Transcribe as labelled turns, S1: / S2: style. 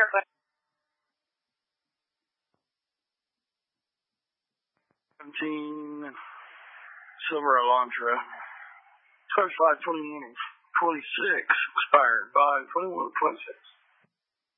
S1: Airplane.
S2: 17, Silver Elantra. 25, 21, 26, expired by 21, 26.